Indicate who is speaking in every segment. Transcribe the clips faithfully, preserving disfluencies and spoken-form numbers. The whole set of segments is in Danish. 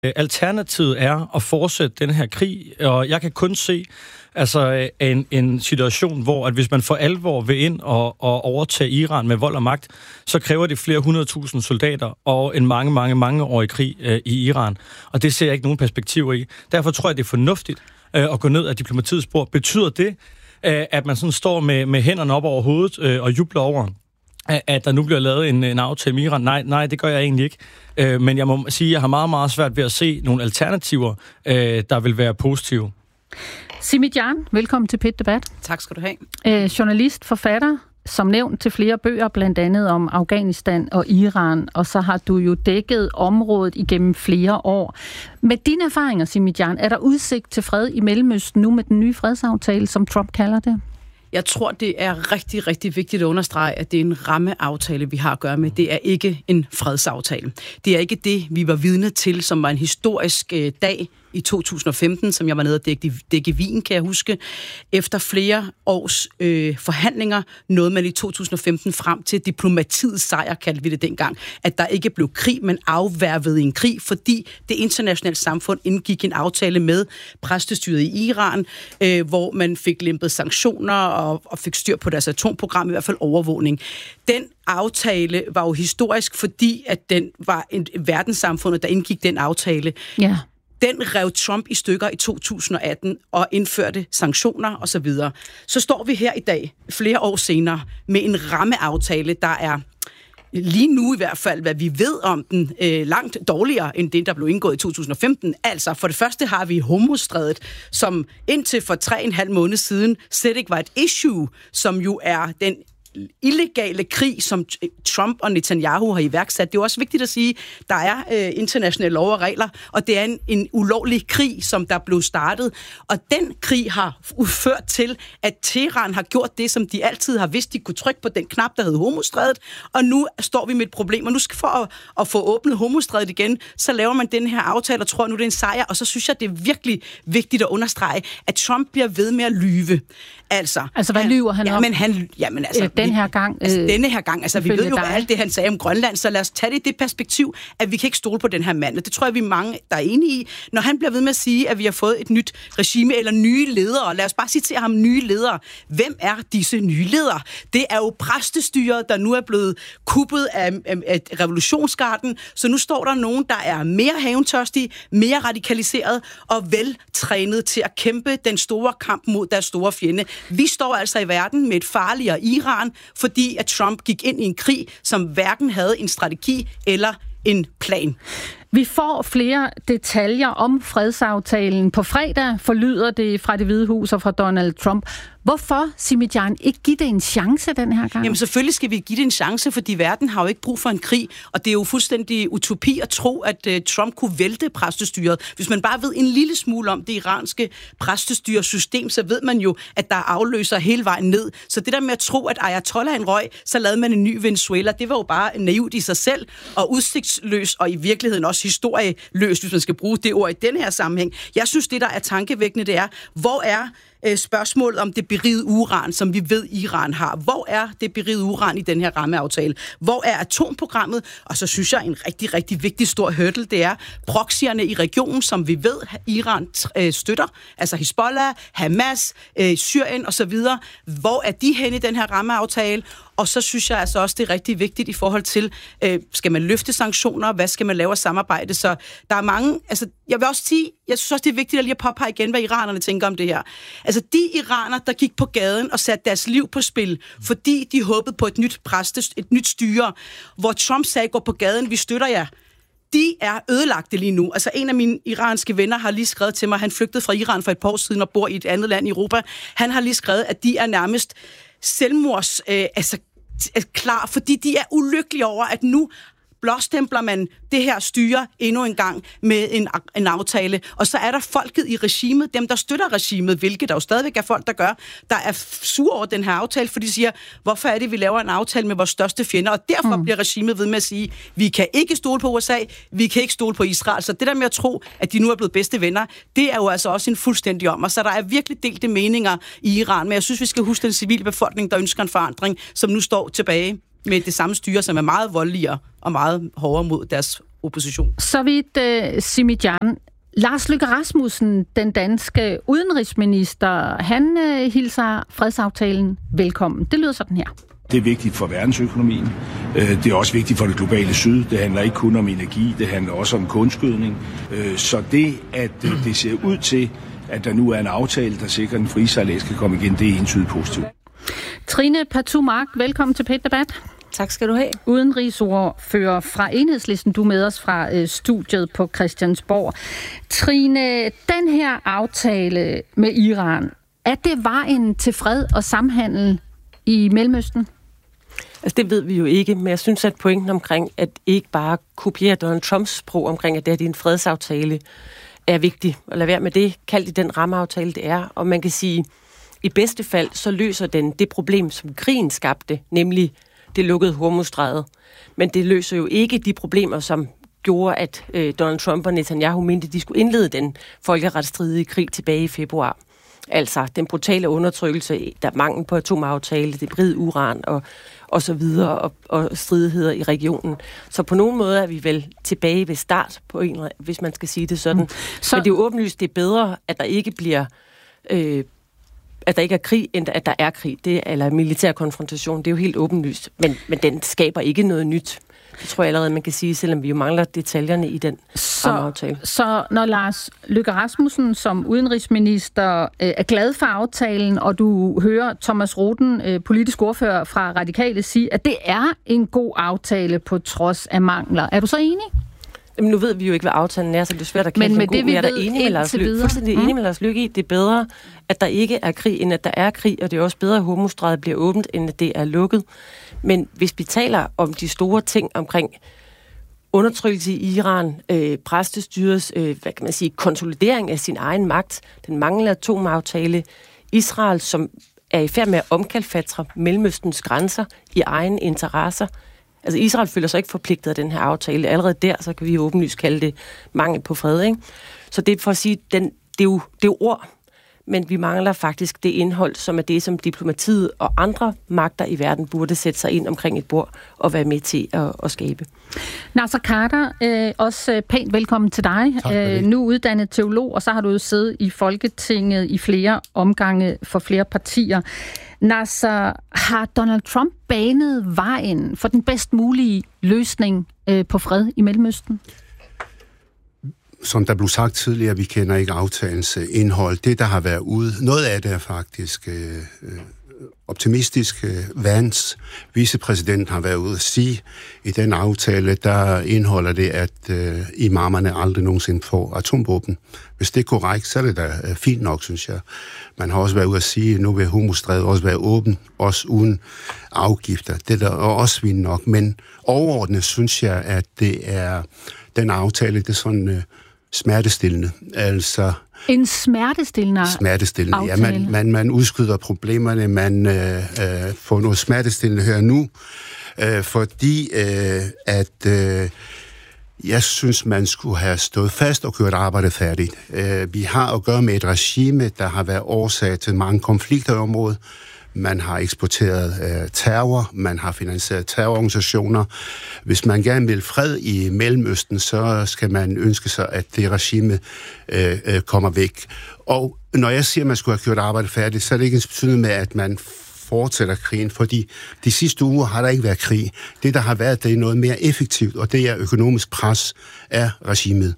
Speaker 1: Alternativet er at fortsætte den her krig, og jeg kan kun se altså en, en situation, hvor at hvis man for alvor vil ind og, og overtage Iran med vold og magt, så kræver det flere hundredtusind soldater og en mange, mange, mange år i krig øh, i Iran. Og det ser jeg ikke nogen perspektiver i. Derfor tror jeg, det er fornuftigt øh, at gå ned ad diplomatiets spor. Betyder det, øh, at man sådan står med, med hænderne op over hovedet øh, og jubler over, at der nu bliver lavet en, en aftale med Iran? Nej, nej, det gør jeg egentlig ikke. Øh, men jeg må sige, at jeg har meget, meget svært ved at se nogle alternativer, øh, der vil være positive.
Speaker 2: Simi Jan, velkommen til P et Debat.
Speaker 3: Tak skal du have.
Speaker 2: Øh, journalist, forfatter, som nævnt til flere bøger, blandt andet om Afghanistan og Iran, og så har du jo dækket området igennem flere år. Med dine erfaringer, Simi Jan, er der udsigt til fred i Mellemøsten nu med den nye fredsaftale, som Trump kalder det?
Speaker 3: Jeg tror, det er rigtig, rigtig vigtigt at understrege, at det er en rammeaftale, vi har at gøre med. Det er ikke en fredsaftale. Det er ikke det, vi var vidne til, som var en historisk øh, dag i to tusind og femten, som jeg var nede og dække, dække Wien, kan jeg huske. Efter flere års øh, forhandlinger nåede man i to tusind og femten frem til diplomatiets sejr, kaldte vi det dengang, at der ikke blev krig, men afværvede en krig, fordi det internationale samfund indgik en aftale med præstestyret i Iran, øh, hvor man fik lempet sanktioner og, og fik styr på deres atomprogram, i hvert fald overvågning. Den aftale var jo historisk, fordi at den var en verdenssamfund, der indgik den aftale.
Speaker 2: Ja.
Speaker 3: Den rev Trump i stykker i to tusind og atten og indførte sanktioner osv. Så, så står vi her i dag, flere år senere, med en rammeaftale, der er lige nu i hvert fald, hvad vi ved om den, øh, langt dårligere end det, der blev indgået i to tusind og femten. Altså, for det første har vi Hormuzstrædet, som indtil for tre og en halv måned siden slet ikke var et issue, som jo er den illegale krig, som Trump og Netanyahu har iværksat. Det er også vigtigt at sige, der er øh, internationale lov og regler, og det er en, en ulovlig krig, som der blev startet. Og den krig har ført til, at Teheran har gjort det, som de altid har vidst, de kunne trykke på den knap, der hed Hormuzstrædet, og nu står vi med et problem, og nu skal for at, at få åbnet Hormuzstrædet igen, så laver man den her aftale, og tror nu det er en sejr, og så synes jeg, det er virkelig vigtigt at understrege, at Trump bliver ved med at lyve. Altså,
Speaker 2: altså hvad han, lyver han
Speaker 3: ja,
Speaker 2: om?
Speaker 3: Men han, jamen, altså,
Speaker 2: den her gang.
Speaker 3: Altså, øh, denne her gang. Altså, vi ved jo dig. alt det, han sagde om Grønland, så lad os tage det i det perspektiv, at vi kan ikke stole på den her mand. Og det tror jeg, vi er mange, der er enige i. Når han bliver ved med at sige, at vi har fået et nyt regime eller nye ledere, lad os bare citere ham, nye ledere. Hvem er disse nye ledere? Det er jo præstestyret, der nu er blevet kuppet af, af, af revolutionsgarden, så nu står der nogen, der er mere hævntørstige, mere radikaliseret og veltrænet til at kæmpe den store kamp mod deres store fjende. Vi står altså i verden med et farligere Iran, fordi at Trump gik ind i en krig, som hverken havde en strategi eller en plan.
Speaker 2: Vi får flere detaljer om fredsaftalen. På fredag forlyder det fra Det Hvide Hus og fra Donald Trump. Hvorfor, Simi Jan, ikke give det en chance den her gang?
Speaker 3: Jamen selvfølgelig skal vi give det en chance, fordi verden har jo ikke brug for en krig, og det er jo fuldstændig utopi at tro, at uh, Trump kunne vælte præstestyret. Hvis man bare ved en lille smule om det iranske præstestyresystem, så ved man jo, at der er afløser hele vejen ned. Så det der med at tro, at Ayatollahen røg, så lavede man en ny Venezuela, det var jo bare naivt i sig selv, og udsigtsløs, og i virkeligheden også historieløst, hvis man skal bruge det ord i den her sammenhæng. Jeg synes, det der er tankevækkende, det er, hvor er øh, spørgsmålet om det berigede uran, som vi ved, Iran har. Hvor er det berigede uran i den her rammeaftale? Hvor er atomprogrammet? Og så synes jeg, en rigtig, rigtig vigtig stor hurdle, det er proxyerne i regionen, som vi ved, Iran øh, støtter. Altså Hezbollah, Hamas, øh, Syrien osv. Hvor er de henne i den her rammeaftale? Og så synes jeg altså også, det er rigtig vigtigt i forhold til, øh, skal man løfte sanktioner? Hvad skal man lave af samarbejde? Så der er mange, altså jeg vil også sige, jeg synes også, det er vigtigt at lige at påpege igen, hvad iranerne tænker om det her. Altså de iraner, der gik på gaden og satte deres liv på spil, fordi de håbede på et nyt præste, et nyt styre, hvor Trump sagde, gå på gaden, vi støtter jer. De er ødelagte lige nu. Altså en af mine iranske venner har lige skrevet til mig, han flygtede fra Iran for et par år siden og bor i et andet land i Europa. Han har lige skrevet, at de er nærmest selvmords, øh, altså klar, fordi de er ulykkelige over, at nu blåstempler man det her styre endnu en gang med en, en aftale. Og så er der folket i regimet, dem der støtter regimet, hvilket der jo stadigvæk er folk, der gør, der er sure over den her aftale, for de siger, hvorfor er det, vi laver en aftale med vores største fjender? Og derfor mm. bliver regimet ved med at sige, vi kan ikke stole på U S A, vi kan ikke stole på Israel. Så det der med at tro, at de nu er blevet bedste venner, det er jo altså også en fuldstændig om. Og så der er virkelig delte meninger i Iran, men jeg synes, vi skal huske den civile befolkning, der ønsker en forandring, som nu står tilbage med det samme styre, som er meget voldeligere og meget hårdere mod deres opposition.
Speaker 2: Så vidt, uh, Simijan. Lars Løkke Rasmussen, den danske udenrigsminister, han uh, hilser fredsaftalen velkommen. Det lyder sådan her.
Speaker 4: Det er vigtigt for verdensøkonomien. Det er også vigtigt for det globale syd. Det handler ikke kun om energi, det handler også om kunstgødning. Så det, at det ser ud til, at der nu er en aftale, der sikrer, at den frie sejlads kan komme igen, det er entydigt positivt.
Speaker 2: Trine Pertou Mach, velkommen til P et Debat.
Speaker 5: Tak skal du have.
Speaker 2: Udenrigsordfører fra Enhedslisten, du er med os fra øh, studiet på Christiansborg. Trine, den her aftale med Iran, er det vejen til fred og samhandel i Mellemøsten?
Speaker 5: Altså det ved vi jo ikke, men jeg synes, at pointen omkring, at ikke bare kopiere Donald Trumps sprog omkring, at det er en fredsaftale, er vigtig. Og lad være med det, kald det den rammeaftale, det er. Og man kan sige, i bedste fald, så løser den det problem, som krigen skabte, nemlig det lukkede Hormuzstrædet. Men det løser jo ikke de problemer, som gjorde, at øh, Donald Trump og Netanyahu mente, at de skulle indlede den folkeretsstridige krig tilbage i februar. Altså den brutale undertrykkelse, der er mangel på atomaftale, det bride uran og, og så videre, og, og stridigheder i regionen. Så på nogen måde er vi vel tilbage ved start, på en, hvis man skal sige det sådan. Mm. Så... Men det er jo åbenlyst, det er bedre, at der ikke bliver... Øh, at der ikke er krig, end at der er krig. Det, eller militær konfrontation, det er jo helt åbenlyst. Men, men den skaber ikke noget nyt. Det tror jeg allerede, man kan sige, selvom vi jo mangler detaljerne i den aftale.
Speaker 2: Så når Lars Løkke Rasmussen som udenrigsminister øh, er glad for aftalen, og du hører Thomas Roden, øh, politisk ordfører fra Radikale, sige, at det er en god aftale på trods af mangler. Er du så enig?
Speaker 5: Jamen, nu ved vi jo ikke, hvad aftalen er, så det er svært at kalde den god. Men er der enig med Lars Løkke? Fuldstændig enig med Lars Løkke i, det er bedre, at der ikke er krig, end at der er krig, og det er også bedre, at Hormuzstrædet bliver åbent, end at det er lukket. Men hvis vi taler om de store ting omkring undertrykkelse i Iran, øh, præstestyrets, øh, hvad kan man sige, konsolidering af sin egen magt, den manglende atomaftale, Israel, som er i færd med at omkalfatre Mellemøstens grænser i egen interesser. Altså Israel føler sig ikke forpligtet af den her aftale. Allerede der, så kan vi åbenlyst kalde det mangel på fred, ikke? Så det er for at sige, den, det, er jo, det er jo ord, men vi mangler faktisk det indhold, som er det, som diplomatiet og andre magter i verden burde sætte sig ind omkring et bord og være med til at, at skabe.
Speaker 2: Naser Khader, øh, også pænt velkommen til dig. Øh, nu uddannet teolog, og så har du jo siddet i Folketinget i flere omgange for flere partier. Naser, har Donald Trump banet vejen for den bedst mulige løsning øh, på fred i Mellemøsten?
Speaker 6: Som der blev sagt tidligere, vi kender ikke aftalens indhold. Det, der har været ude, noget af det er faktisk øh, optimistisk. Vance, vicepræsidenten, har været ude at sige, i den aftale, der indeholder det, at øh, imamerne aldrig nogensinde får atomvåben. Hvis det er korrekt, så er det da øh, fint nok, synes jeg. Man har også været ude at sige, at nu vil Hormuzstrædet også være åben, også uden afgifter. Det er der også fint nok. Men overordnet synes jeg, at det er den aftale, det er sådan øh, smertestillende. Altså
Speaker 2: en smertestillende
Speaker 6: Smertestillende, aftale. Ja. Man, man, man udskyder problemerne, man øh, øh, får noget smertestillende her nu, øh, fordi øh, at øh, jeg synes, man skulle have stået fast og gjort arbejdet færdigt. Øh, vi har at gøre med et regime, der har været årsag til mange konflikter i området. Man har eksporteret øh, terror, man har finansieret terrororganisationer. Hvis man gerne vil fred i Mellemøsten, så skal man ønske sig, at det regime øh, øh, kommer væk. Og når jeg siger, at man skulle have gjort arbejdet færdigt, så er det ikke en betydning med, at man fortsætter krigen, fordi de sidste uger har der ikke været krig. Det, der har været, det er noget mere effektivt, og det er økonomisk pres af regimet.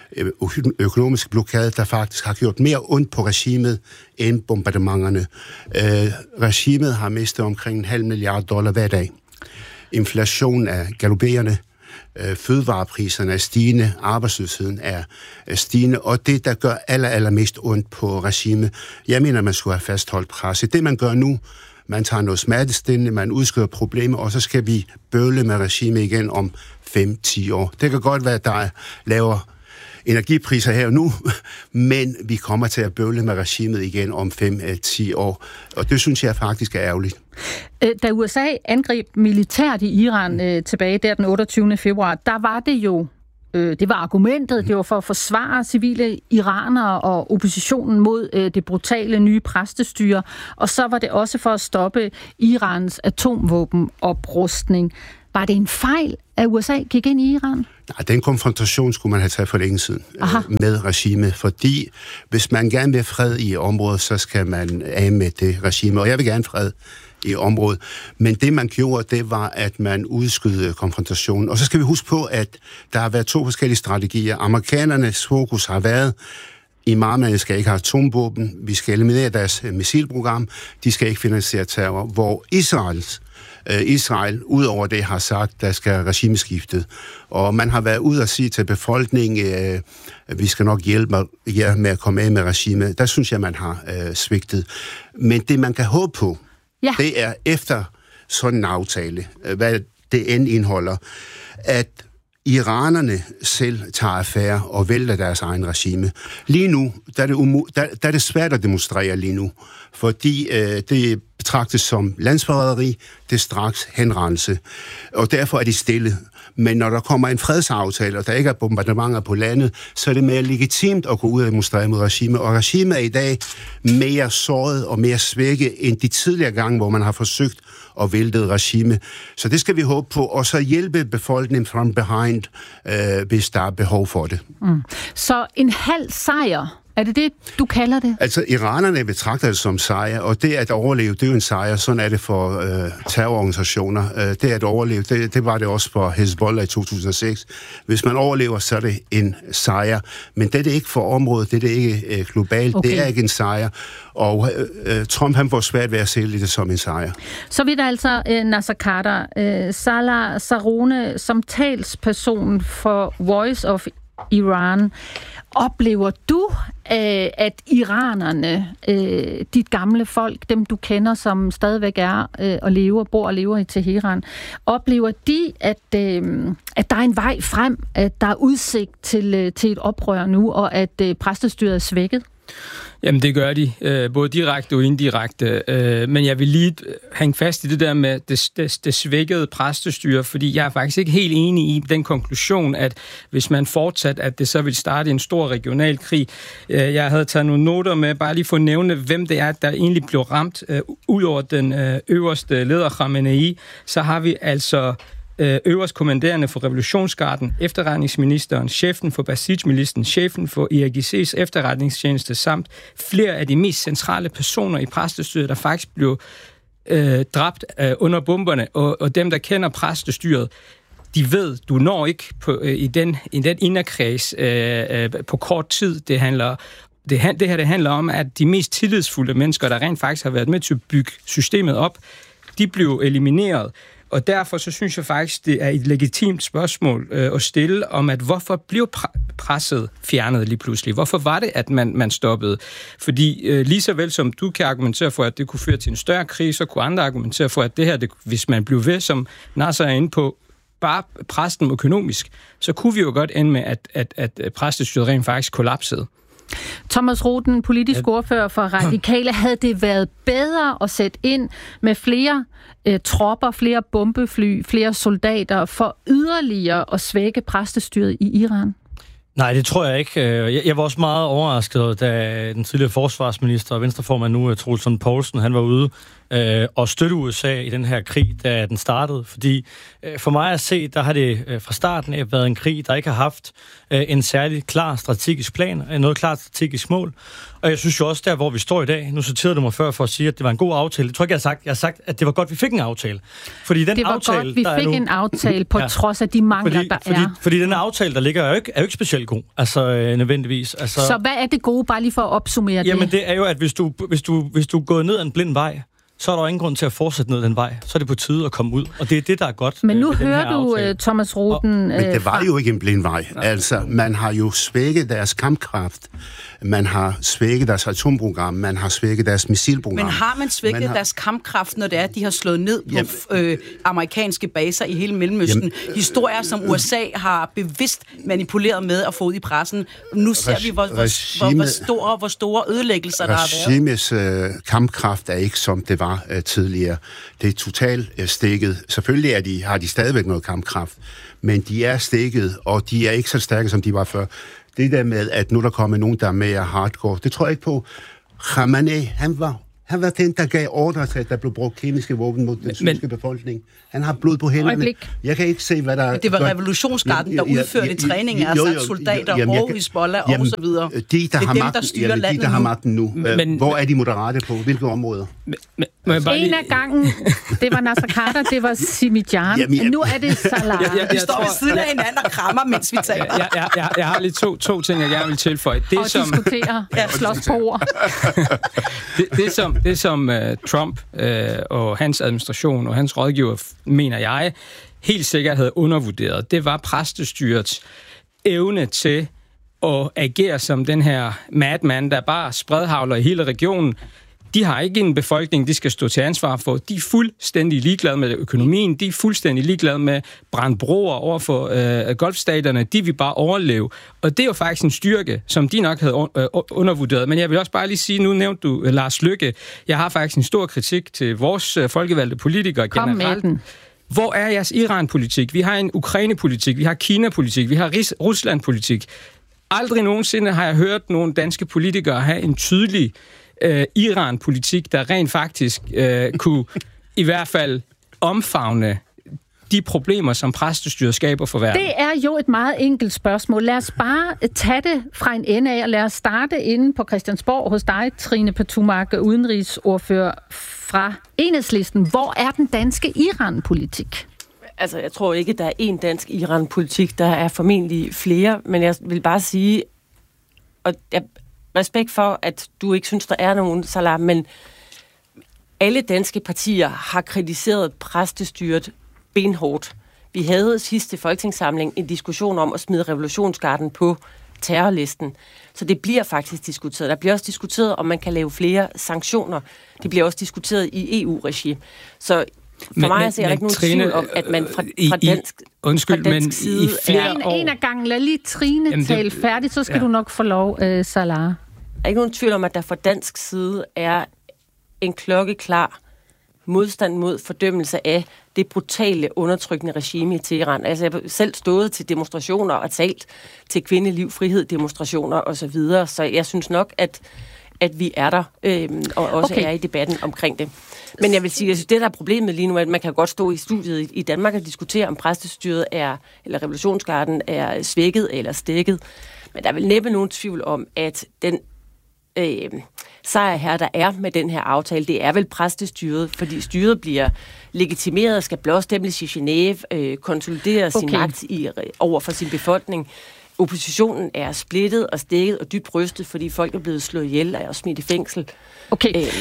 Speaker 6: Økonomisk blokade, der faktisk har gjort mere ondt på regimet end bombardementerne. Øh, regimet har mistet omkring en halv milliard dollar hver dag. Inflationen er galopperende, øh, fødevarepriserne er stigende, arbejdsløsheden er, er stigende, og det, der gør aller, allermest ondt på regimet, jeg mener, man skulle have fastholdt presset. Det, man gør nu, man tager noget smertestillende, man udskyder problemer, og så skal vi bøvle med regimet igen om fem til ti år. Det kan godt være, at der er lavere energipriser her og nu, men vi kommer til at bøvle med regimet igen om fem til ti år, og det synes jeg faktisk er ærgerligt.
Speaker 2: Da U S A angreb militært i Iran øh, tilbage der den otteogtyvende februar, der var det jo, øh, det var argumentet, det var for at forsvare civile iranere og oppositionen mod øh, det brutale nye præstestyre, og så var det også for at stoppe Irans atomvåbenoprustning. Var det en fejl, at U S A gik ind i Iran?
Speaker 6: Nej, den konfrontation skulle man have taget for længe siden øh, med regimet, fordi hvis man gerne vil have fred i området, så skal man af med det regime, og jeg vil gerne fred i området. Men det, man gjorde, det var, at man udskydede konfrontationen. Og så skal vi huske på, at der har været to forskellige strategier. Amerikanernes fokus har været, imamerne skal ikke have atomvåben, vi skal eliminere deres missilprogram, de skal ikke finansiere terror, hvor Israels Israel, udover det, har sagt, der skal regimeskiftet. Og man har været ude at sige til befolkningen, at vi skal nok hjælpe jer med at komme af med regimet. Der synes jeg, man har øh, svigtet. Men det, man kan håbe på, ja. det er efter sådan en aftale, hvad det end indeholder, at iranerne selv tager affære og vælter deres egen regime. Lige nu, der er det, umu- der, der er det svært at demonstrere lige nu, fordi øh, det betragtes som landsforræderi, det er straks henrendelse, og derfor er de stille. Men når der kommer en fredsaftale, og der ikke er bombardementer på landet, så er det mere legitimt at gå ud og demonstrere mod regimet. Og regimet er i dag mere såret og mere svækket end de tidligere gange, hvor man har forsøgt at vælte regime. Så det skal vi håbe på, og så hjælpe befolkningen from behind, øh, hvis der er behov for det.
Speaker 2: Mm. Så en halv sejr, er det det, du kalder det?
Speaker 6: Altså, iranerne betragter det som sejr, og det at overleve, det er jo en sejr. Sådan er det for øh, terrororganisationer. Øh, det at overleve, det, det var det også for Hezbollah i to tusind og seks. Hvis man overlever, så er det en sejr. Men det er det ikke for området, det er det ikke øh, globalt, okay. Det er ikke en sejr. Og øh, Trump, han får svært ved at sælge det som en sejr.
Speaker 2: Så vidt altså øh, Nasser Khader, øh, Salah Sarone, som talsperson for Voice of Iran. Oplever du, øh, at iranerne, øh, dit gamle folk, dem du kender, som stadigvæk er øh, og lever, bor og lever i Teheran, oplever de, at, øh, at der er en vej frem, at der er udsigt til, øh, til et oprør nu, og at øh, præstestyret er svækket?
Speaker 7: Jamen, det gør de, øh, både direkte og indirekte. Øh, men jeg vil lige hænge fast i det der med det, det, det svækkede præstestyre, fordi jeg er faktisk ikke helt enig i den konklusion, at hvis man fortsat, at det så vil starte en stor regional krig. Øh, jeg havde taget nogle noter med, bare lige for at nævne, hvem det er, der egentlig blev ramt. Øh, Udover den øh, øverste leder, Khamenei, så har vi altså øverst kommanderende for revolutionsgarden, efterretningsministeren, chefen for Basij-militsen, chefen for I R G C's efterretningstjeneste, samt flere af de mest centrale personer i præstestyret, der faktisk blev øh, dræbt øh, under bomberne. Og, og dem, der kender præstestyret, de ved, du når ikke på, øh, i den, i den inderkreds øh, øh, på kort tid. Det handler det, det her det handler om, at de mest tillidsfulde mennesker, der rent faktisk har været med til at bygge systemet op, de blev elimineret. Og derfor så synes jeg faktisk, det er et legitimt spørgsmål øh, at stille om, at hvorfor blev pr- presset fjernet lige pludselig? Hvorfor var det, at man, man stoppede? Fordi øh, lige så vel som du kan argumentere for, at det kunne føre til en større krig, så kunne andre argumentere for, at det her, det, hvis man blev ved, som Nasser er inde på, bare presse dem økonomisk, så kunne vi jo godt ende med, at, at, at præstestyret rent faktisk kollapsede.
Speaker 2: Thomas Roden, politisk ordfører for Radikale, havde det været bedre at sætte ind med flere øh, tropper, flere bombefly, flere soldater for yderligere at svække præstestyret i Iran?
Speaker 1: Nej, det tror jeg ikke. Jeg var også meget overrasket, da den tidligere forsvarsminister og venstreformand nu, Troels Lund Poulsen, han var ude øh, og støtte U S A i den her krig, da den startede. Fordi øh, for mig at se, der har det øh, fra starten af været en krig, der ikke har haft øh, en særlig klar strategisk plan, noget klart strategisk mål. Og jeg synes jo også, der hvor vi står i dag, nu citerede du mig før for at sige, at det var en god aftale. Jeg tror ikke, jeg har sagt, jeg har sagt at det var godt, at vi fik en aftale. Fordi den
Speaker 2: det var
Speaker 1: aftale,
Speaker 2: godt, vi fik nu, en aftale på ja, trods af de mangler,
Speaker 1: fordi,
Speaker 2: der
Speaker 1: fordi,
Speaker 2: er.
Speaker 1: Fordi den aftale, der ligger, er jo ikke, er jo ikke specielt god. Altså øh, nødvendigvis. Altså,
Speaker 2: så hvad er det gode, bare lige for at opsummere
Speaker 1: jamen, det? Jamen det er jo, at hvis du, hvis du, hvis du går ned ad en blind vej, så er der ingen grund til at fortsætte ned den vej. Så er det på tide at komme ud. Og det er det, der er godt.
Speaker 2: Men nu hører du, aftale. Thomas Roden...
Speaker 6: Men det var jo ikke en blind vej. Altså, man har jo svækket deres kampkraft. Man har svækket deres atomprogram. Man har svækket deres missilprogram.
Speaker 3: Men har man svækket man har... deres kampkraft, når det er, at de har slået ned på jamen, øh, amerikanske baser i hele Mellemøsten? Jamen, historier, som U S A har bevidst manipuleret med at få ud i pressen. Nu ser reg- vi, hvor, regime, hvor, hvor, store, hvor store ødelæggelser der har været.
Speaker 6: Regimets øh, kampkraft er ikke, som det var øh, tidligere. Det er totalt øh, stikket. Selvfølgelig er de, har de stadigvæk noget kampkraft, men de er stikket, og de er ikke så stærke, som de var før. Det der med, at nu der kommer nogen, der er mere hardcore, det tror jeg ikke på. Khamenei, han var, Han var den, der gav ordre til, at der blev brugt kemiske våben mod den syriske befolkning. Han har blod på hænderne.
Speaker 2: Øjeblik.
Speaker 6: Jeg kan ikke se, hvad der...
Speaker 3: Det var revolutionsgarden, der udførte træning af Assad-soldater og Hizbollah og så videre.
Speaker 6: De, der har
Speaker 3: dem,
Speaker 6: magten,
Speaker 3: der styrer
Speaker 6: jamen,
Speaker 3: landet
Speaker 6: de, der har
Speaker 3: nu.
Speaker 6: magten nu.
Speaker 7: Men,
Speaker 6: Hvor er de moderate på? Hvilke områder?
Speaker 7: Men, men, bare
Speaker 2: En
Speaker 7: lige...
Speaker 2: af gangen, det var Nasser Carter, det var Simijan.
Speaker 6: Jamen, jeg-
Speaker 2: Nu er det Salah.
Speaker 7: Jeg- jeg-
Speaker 3: Vi
Speaker 7: jeg
Speaker 3: står
Speaker 7: tror-
Speaker 3: ved siden af hinanden og krammer, mens vi taler.
Speaker 7: Jeg, jeg, jeg, jeg har lige to, to ting, jeg gerne vil tilføje. Det,
Speaker 2: Og
Speaker 7: som,
Speaker 2: diskutere, ja, slås på ord.
Speaker 7: det, det, som, det, som uh, Trump uh, og hans administration og hans rådgiver, mener jeg, helt sikkert havde undervurderet, det var præstestyrets evne til at agere som den her madman, der bare spredhavler i hele regionen. De har ikke en befolkning, de skal stå til ansvar for. De er fuldstændig ligeglade med økonomien. De er fuldstændig ligeglade med brandbroer over for øh, golfstaterne. De vil bare overleve. Og det er jo faktisk en styrke, som de nok havde øh, undervurderet. Men jeg vil også bare lige sige, nu nævnte du øh, Lars Løkke. Jeg har faktisk en stor kritik til vores øh, folkevalgte politikere
Speaker 2: Kom
Speaker 7: generelt.
Speaker 2: med den.
Speaker 7: Hvor er jeres Iran-politik? Vi har en Ukraine-politik, vi har Kina-politik, vi har Ris- Rusland-politik. Aldrig nogensinde har jeg hørt nogle danske politikere have en tydelig øh, Iran-politik, der rent faktisk øh, kunne i hvert fald omfavne de problemer, som præstestyret skaber for verden.
Speaker 2: Det er jo et meget enkelt spørgsmål. Lad os bare tage det fra en ende af, og lad os starte inde på Christiansborg hos dig, Trine Pertou-Mach, udenrigsordfører fra Enhedslisten. Hvor er den danske Iran-politik?
Speaker 5: Altså, jeg tror ikke, der er én dansk Iran-politik. Der er formentlig flere, men jeg vil bare sige, og jeg respekt for, at du ikke synes, der er nogen Salah, men alle danske partier har kritiseret præstestyret benhårdt. Vi havde sidste folketingssamling en diskussion om at smide revolutionsgarden på terrorlisten. Så det bliver faktisk diskuteret. Der bliver også diskuteret, om man kan lave flere sanktioner. Det bliver også diskuteret i E U-regi. Så for
Speaker 7: men,
Speaker 5: mig ser jeg ikke nogen
Speaker 7: Trine,
Speaker 5: tvivl om, at man fra,
Speaker 7: i,
Speaker 5: fra dansk,
Speaker 7: i, undskyld,
Speaker 5: fra dansk
Speaker 7: men
Speaker 5: side
Speaker 7: i flere
Speaker 2: En,
Speaker 7: år...
Speaker 2: en af gangen. Lad lige Trine
Speaker 7: Jamen, det-
Speaker 2: tale færdigt, så skal
Speaker 7: ja.
Speaker 2: du nok få lov, uh, Salah.
Speaker 5: er ikke nogen tvivl om, at der fra dansk side er en klokkeklar modstand mod fordømmelse af det brutale, undertrykkende regime i Teheran. Altså, jeg har selv stået til demonstrationer og talt til kvindeliv, frihed, demonstrationer osv., så, så jeg synes nok, at, at vi er der, øhm, og også
Speaker 2: Okay.
Speaker 5: er i debatten omkring det. Men jeg vil sige, at det, der er problemet lige nu, er, at man kan godt stå i studiet i, i Danmark og diskutere, om præstestyret er, eller revolutionsgarden er svækket eller stækket. Men der er vel næppe nogen tvivl om, at den øh, sejr her, der er med den her aftale, det er vel præstestyret, fordi styret bliver legitimeret og skal blåstemles i Genève, øh, konsolidere okay. sin
Speaker 2: Okay.
Speaker 5: magt i, over for sin befolkning. Oppositionen er splittet og stækket og dybt rystet, fordi folk er blevet slået ihjel og er smidt i fængsel.
Speaker 2: Okay.
Speaker 5: Øh,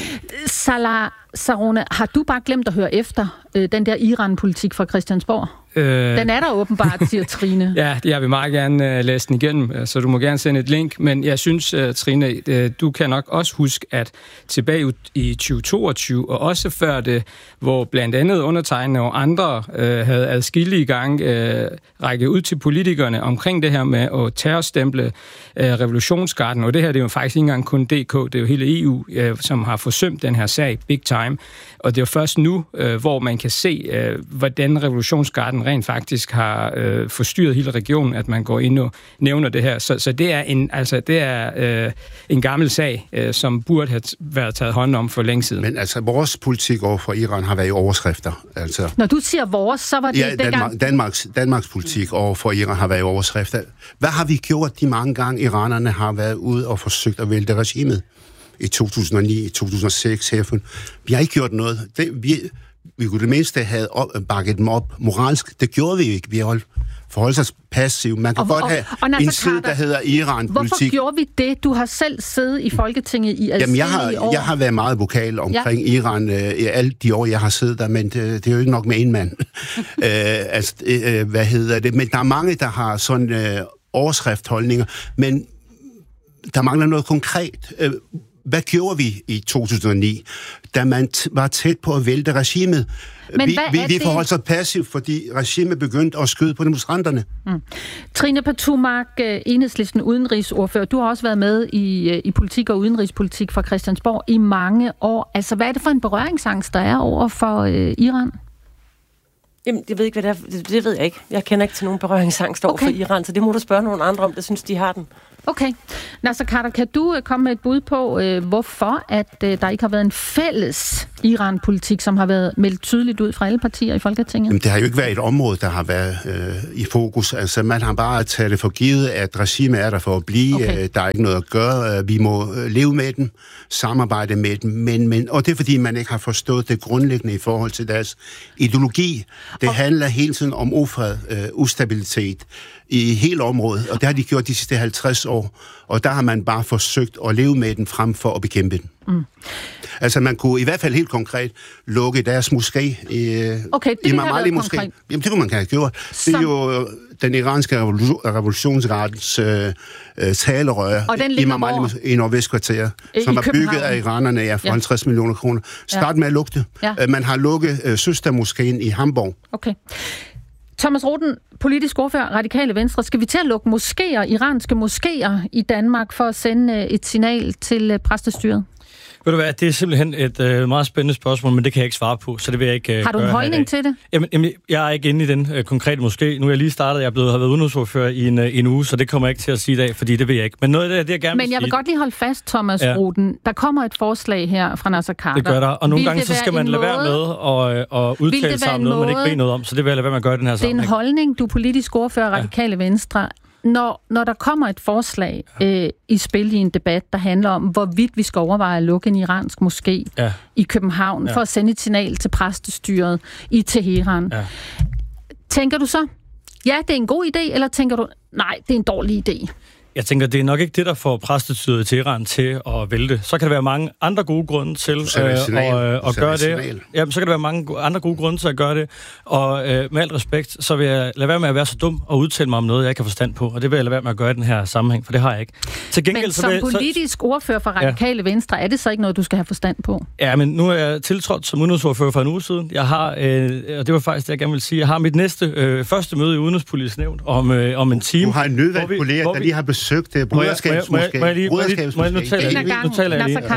Speaker 2: Salah Sarone, har du bare glemt at høre efter øh, den der Iran-politik fra Christiansborg?
Speaker 7: Øh,
Speaker 2: Den er der åbenbart, siger Trine.
Speaker 7: Ja, jeg vil meget gerne uh, læse den igennem, så du må gerne sende et link. Men jeg synes, uh, Trine, uh, du kan nok også huske, at tilbage i tyve toogtyve, og også før det, hvor blandt andet undertegnede og andre uh, havde adskillige gange uh, rækket ud til politikerne omkring det her med at terrorstemple uh, revolutionsgarden. Og det her, det er jo faktisk ikke engang kun D K, det er jo hele E U, uh, som har forsømt den her sag big time. Og det er jo først nu, uh, hvor man kan se, uh, hvordan revolutionsgarden rent faktisk har øh, forstyrret hele regionen, at man går ind og nævner det her. Så, så det er en, altså, det er øh, en gammel sag, øh, som burde have været taget hånd om for længe siden.
Speaker 6: Men altså, vores politik over for Iran har været i overskrifter. Altså,
Speaker 2: Når du siger vores, så var det
Speaker 6: ja,
Speaker 2: dengang...
Speaker 6: Danmark, Danmarks, Danmarks politik over for Iran har været i overskrifter. Hvad har vi gjort de mange gange, iranerne har været ude og forsøgt at vælte regimet? I to tusind og ni, i to tusind og seks, herfra. Vi har ikke gjort noget. Det, vi, vi kunne det mindste have op, bakket dem op moralsk. Det gjorde vi ikke. Vi har forholdt os passivt. Man kan
Speaker 2: Og-
Speaker 6: godt
Speaker 2: og-
Speaker 6: have
Speaker 2: og Nasser
Speaker 6: en side,
Speaker 2: Carter,
Speaker 6: der hedder Iran-politik.
Speaker 2: Hvorfor gjorde vi det? Du har selv siddet i Folketinget i
Speaker 6: Jamen, jeg
Speaker 2: adskillige år.
Speaker 6: har, jeg har været meget vokal omkring ja. Iran øh, i alle de år, jeg har siddet der, men det, det er jo ikke nok med en mand. øh, altså, øh, hvad hedder det? Men der er mange, der har sådan øh, overskriftholdninger, men der mangler noget konkret. Øh, Hvad gjorde vi i to tusind og ni, da man t- var tæt på at vælte regimet?
Speaker 2: Men
Speaker 6: vi
Speaker 2: hvad
Speaker 6: vi,
Speaker 2: er
Speaker 6: vi
Speaker 2: det-
Speaker 6: forholdt sig passivt, fordi regimet begyndte at skyde på demonstranterne.
Speaker 2: Mm. Trine Pertou-Mach, Enhedslisten udenrigsordfører, du har også været med i, i politik og udenrigspolitik fra Christiansborg i mange år. Altså, hvad er det for en berøringsangst, der er over for øh, Iran?
Speaker 5: Jamen, jeg ved ikke, hvad det er. Det, det ved jeg ikke. Jeg kender ikke til nogen berøringsangst over
Speaker 2: Okay.
Speaker 5: for Iran, så det må du spørge nogle andre om, der synes, de har den.
Speaker 2: Okay. Nasser Khader, kan du uh, komme med et bud på, uh, hvorfor at uh, der ikke har været en fælles Iran-politik, som har været meldt tydeligt ud fra alle partier i Folketinget?
Speaker 6: Jamen, det har jo ikke været et område, der har været øh, i fokus. Altså, man har bare taget det for givet, at regimet er der for at blive. Okay. Øh, der er ikke noget at gøre. Vi må øh, leve med dem, samarbejde med dem. Men, men, og det er, fordi man ikke har forstået det grundlæggende i forhold til deres ideologi. Det okay. handler hele tiden om ufred, øh, ustabilitet i hele området, og det har de gjort de sidste halvtreds år. Og der har man bare forsøgt at leve med den frem for at bekæmpe den. Mm. Altså, man kunne i hvert fald helt konkret lukke deres moské i,
Speaker 2: okay, det
Speaker 6: i Mamali moské. Jamen, det kunne man have gjort. Det er jo den iranske revolutionsrettens øh, øh, talerør i Mamali moské i Nordvestkvarter, som var bygget af iranerne ja, for ja. halvtreds millioner kroner. Start ja. med at lukke det. Ja. Man har lukket øh, søstermoskéen i Hamburg.
Speaker 2: Okay. Thomas Roden, politisk ordfører, Radikale Venstre. Skal vi til at lukke moskéer, iranske moskéer i Danmark, for at sende et signal til præstestyret?
Speaker 1: Ved du hvad, det er simpelthen et øh, meget spændende spørgsmål, men det kan jeg ikke svare på, så det vil jeg ikke øh,
Speaker 2: Har du en holdning til det?
Speaker 1: Jamen, jamen, jeg er ikke inde i den øh, konkrete moské. Nu er jeg lige startet, jeg er blevet, har været udenrigsordfører i en, øh, en uge, så det kommer jeg ikke til at sige i dag, fordi det vil jeg ikke. Men noget af det, det jeg gerne vil
Speaker 2: Men jeg vil
Speaker 1: sige,
Speaker 2: godt lige holde fast, Thomas ja. Roden. Der kommer et forslag her fra Nasser Khader.
Speaker 1: Det gør der, og nogle vil gange så skal man lade være med at, at udtale sig om noget, måde, man ikke ved noget om, så det vil jeg lade være med at gøre den her sammenhæng.
Speaker 2: Det er en holdning, du er politisk ordfører, Radikale ja. Venstre. Når, når der kommer et forslag øh, i spil i en debat, der handler om, hvorvidt vi skal overveje at lukke en iransk moské ja. i København, ja. for at sende et signal til præstestyret i Teheran, ja. tænker du så, ja, det er en god idé, eller tænker du, nej, det er en dårlig idé?
Speaker 1: Jeg tænker, det er nok ikke det, der får præstestyret i Teheran til at vælte. Så kan der være mange andre gode grunde til øh, at, at gøre det. Jamen, så kan der være mange andre gode grunde til at gøre det. Og øh, med al respekt, så vil jeg lade være med at være så dum og udtale mig om noget, jeg ikke har forstand på. Og det vil jeg lade være med at gøre i den her sammenhæng, for det har jeg ikke. Til gengæld,
Speaker 2: men
Speaker 1: så
Speaker 2: som
Speaker 1: vil,
Speaker 2: politisk så, ordfører for Radikale ja. Venstre, er det så ikke noget, du skal have forstand på?
Speaker 1: Ja, men nu er jeg tiltrådt som udenrigsordfører for en uge siden. Jeg har, øh, og det var faktisk det, jeg gerne vil sige, jeg har mit næste øh, første møde i Udenrigspolitisk Nævn om, øh, om en time.
Speaker 6: Du har en nødvalgt kollega, der lige har besøgt det. Broderskabsmoské.
Speaker 1: Må jeg lige, nu taler jeg lige. Nu taler jeg lige.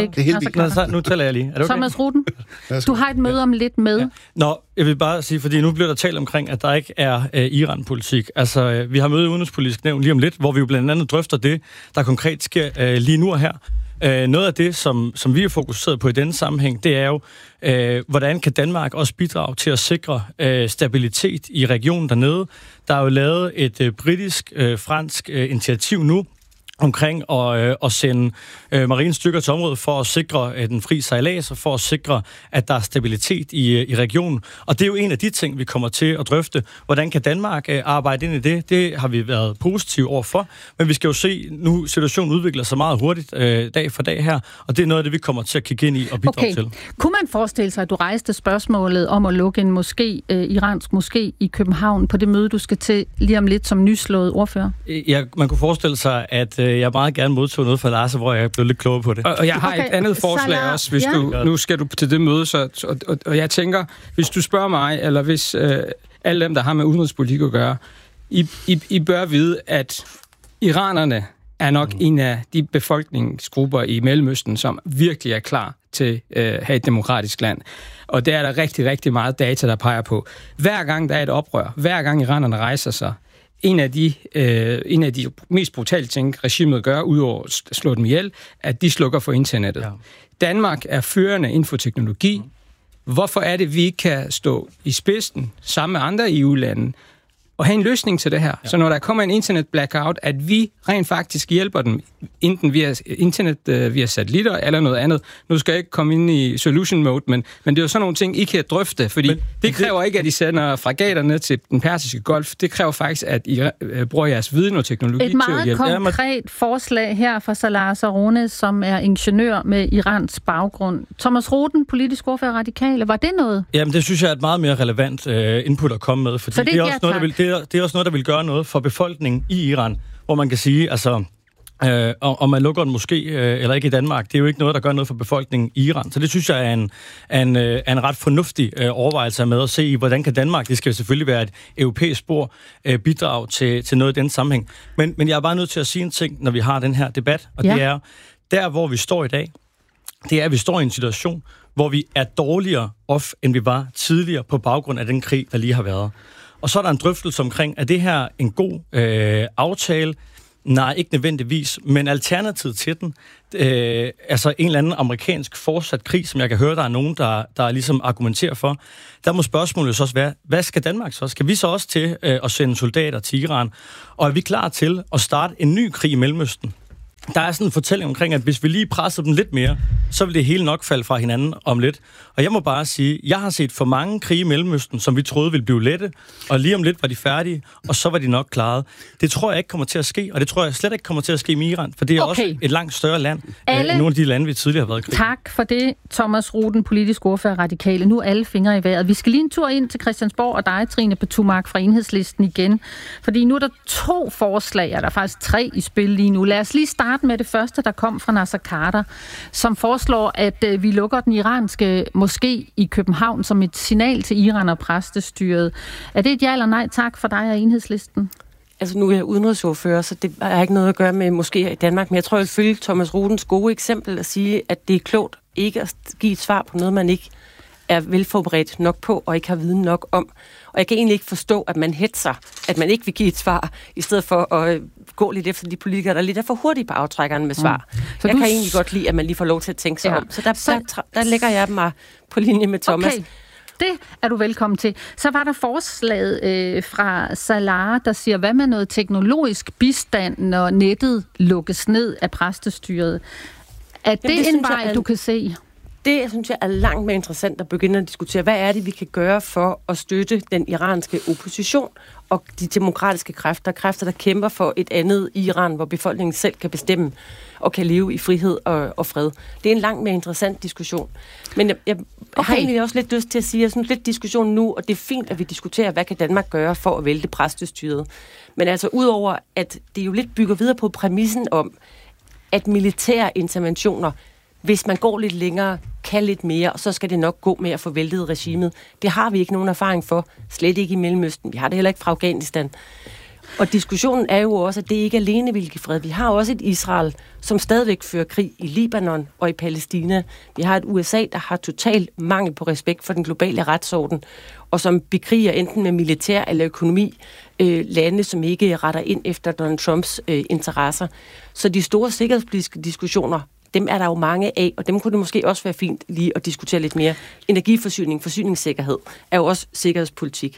Speaker 1: Nu taler jeg lige. Er det okay?
Speaker 2: Thomas Roden, du har et møde om lidt med.
Speaker 1: Ja. Nå, jeg vil bare sige, fordi nu bliver der talt omkring, at der ikke er uh, Iran-politik. Altså, uh, vi har møde i Udenrigspolitisk Nævn lige om lidt, hvor vi jo blandt andet drøfter det, der konkret sker uh, lige nu og her. Uh, noget af det, som, som vi er fokuseret på i denne sammenhæng, det er jo, uh, hvordan kan Danmark også bidrage til at sikre uh, stabilitet i regionen dernede. Der er jo lavet et uh, britisk-fransk uh, uh, initiativ nu, omkring at, øh, at sende øh, marinestyrker til området for at sikre øh, den fri sejlads og for at sikre, at der er stabilitet i, øh, i regionen. Og det er jo en af de ting, vi kommer til at drøfte. Hvordan kan Danmark øh, arbejde ind i det? Det har vi været positive overfor. Men vi skal jo se, nu situationen udvikler sig meget hurtigt øh, dag for dag her, og det er noget af det, vi kommer til at kigge ind i og bidrage okay. til. Kunne
Speaker 2: man forestille sig, at du rejste spørgsmålet om at lukke en moské, øh, iransk moské i København på det møde, du skal til lige om lidt som nyslået ordfører?
Speaker 1: Ja, man kunne forestille sig, at øh, jeg meget gerne modtog noget fra Lars, hvor jeg blev lidt klogere på det.
Speaker 7: Og, og jeg har okay. et andet forslag Salah. også, hvis ja. du, nu skal du til det møde, så, og, og, og jeg tænker, hvis du spørger mig, eller hvis øh, alle dem, der har med udenrigspolitik at gøre, I, I, I bør vide, at iranerne er nok mm. en af de befolkningsgrupper i Mellemøsten, som virkelig er klar til at øh, have et demokratisk land. Og der er der rigtig, rigtig meget data, der peger på. Hver gang der er et oprør, hver gang iranerne rejser sig, En af, de, øh, en af de mest brutale ting, regimet gør, udover at slå dem ihjel, at de slukker for internettet. Ja. Danmark er førende inden for teknologi. Mm. Hvorfor er det, vi ikke kan stå i spidsen sammen med andre E U-lande og have en løsning til det her? Ja. Så når der kommer en internet-blackout, at vi rent faktisk hjælper dem, enten via internet, øh, via satellitter eller noget andet. Nu skal jeg ikke komme ind i solution mode, men, men det er jo sådan nogle ting, I kan drøfte, fordi men, det kræver det... ikke, at I sender fregaterne til den persiske golf. Det kræver faktisk, at I øh, bruger jeres viden og teknologi
Speaker 2: til at hjælpe. Et meget konkret forslag her fra Salah Sarone, som er ingeniør med Irans baggrund. Thomas Roden, politisk ordfører Radikale, var det noget?
Speaker 1: Jamen, det synes jeg er et meget mere relevant øh, input at komme med, fordi det, det, er også noget, der vil, det, er, det er også noget, der vil gøre noget for befolkningen i Iran, hvor man kan sige, altså, øh, om man lukker en moské øh, eller ikke i Danmark, det er jo ikke noget, der gør noget for befolkningen i Iran. Så det synes jeg er en, en, øh, en ret fornuftig øh, overvejelse med at se i, hvordan kan Danmark, det skal selvfølgelig være et europæisk spor, øh, bidrag til, til noget i den sammenhæng. Men, men jeg er bare nødt til at sige en ting, når vi har den her debat, og ja. det er, der hvor vi står i dag, det er, at vi står i en situation, hvor vi er dårligere off, end vi var tidligere på baggrund af den krig, der lige har været. Og så er der en drøftelse omkring, er det her en god øh, aftale? Nej, ikke nødvendigvis, men alternativet til den, øh, altså en eller anden amerikansk fortsat krig, som jeg kan høre, der er nogen, der, der ligesom argumenterer for, der må spørgsmålet så også være, hvad skal Danmark så? Skal vi så også til øh, at sende soldater til Iran? Og er vi klar til at starte en ny krig i Mellemøsten? Der er sådan en fortælling omkring, at hvis vi lige presser dem lidt mere, så vil det hele nok falde fra hinanden om lidt. Og jeg må bare sige, jeg har set for mange krige i Mellemøsten, som vi troede ville blive lette, og lige om lidt var de færdige, og så var de nok klaret. Det tror jeg ikke kommer til at ske, og det tror jeg slet ikke kommer til at ske i Iran, for det er okay. også et langt større land alle... end nogle af de lande, vi tidligere har været i krig.
Speaker 2: Tak for det, Thomas Ruden, politisk ordfører Radikale. Nu er alle fingre i vejret. Vi skal lige en tur ind til Christiansborg og dig, Trine Petumark fra Enhedslisten igen, fordi nu er der to forslag, der er faktisk tre i spil lige nu. Lad os lige starte med det første, der kom fra Nasser Carter, som foreslår, at øh, vi lukker den iranske moské i København som et signal til Iran og præstestyret. Er det et ja eller nej tak for dig og Enhedslisten?
Speaker 5: Altså nu er jeg udenrigsordfører, så det har ikke noget at gøre med moskéer i Danmark, men jeg tror, jeg vil følge Thomas Rudens gode eksempel at sige, at det er klogt ikke at give et svar på noget, man ikke er velforberedt nok på og ikke har viden nok om. Og jeg kan egentlig ikke forstå, at man hetser, at man ikke vil give et svar, i stedet for at gå lidt efter de politikere, der lidt er for hurtige på aftrækkeren med svar. Mm. Så jeg du... kan egentlig godt lide, at man lige får lov til at tænke sig ja. om. Så der, så der, der lægger jeg mig på linje med Thomas.
Speaker 2: Okay. Det er du velkommen til. Så var der forslaget øh, fra Salah, der siger, hvad med noget teknologisk bistand, når nettet lukkes ned af præstestyret? Er det, Jamen, det en vej, jeg, du kan se?
Speaker 5: Det, synes jeg, er langt mere interessant at begynde at diskutere. Hvad er det, vi kan gøre for at støtte den iranske opposition og de demokratiske kræfter, kræfter, der kæmper for et andet Iran, hvor befolkningen selv kan bestemme og kan leve i frihed og, og fred. Det er en langt mere interessant diskussion. Men jeg, jeg okay. har egentlig også lidt lyst til at sige, at jeg synes lidt diskussion nu, og det er fint, at vi diskuterer, hvad kan Danmark gøre for at vælte præstestyret. Men altså udover, at det jo lidt bygger videre på præmissen om, at militære interventioner, hvis man går lidt længere, kan lidt mere, og så skal det nok gå med at få væltet regimet. Det har vi ikke nogen erfaring for, slet ikke i Mellemøsten. Vi har det heller ikke fra Afghanistan. Og diskussionen er jo også, at det ikke alene vil give fred. Vi har også et Israel, som stadigvæk fører krig i Libanon og i Palæstina. Vi har et U S A, der har total mangel på respekt for den globale retsorden, og som bekriger enten med militær eller økonomi øh, lande, som ikke retter ind efter Donald Trumps øh, interesser. Så de store sikkerhedspolitiske diskussioner, dem er der jo mange af, og dem kunne det måske også være fint lige at diskutere lidt mere. Energiforsyning, forsyningssikkerhed er jo også sikkerhedspolitik.